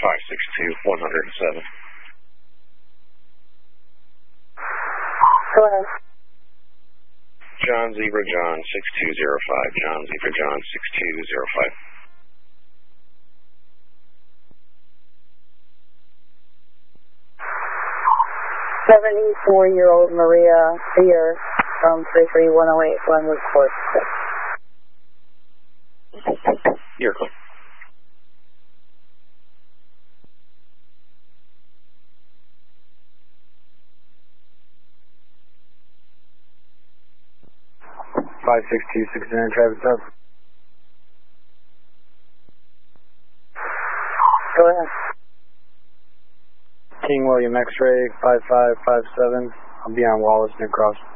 562-107. Go ahead. John Zebra John 6205. John Zebra John 6205. 74-year-old Maria Beer from 33108 Glenwood Court. You're clear. Five 626 traffic stop. Go ahead. King William X-ray 5557. I'll be on Wallace New Cross.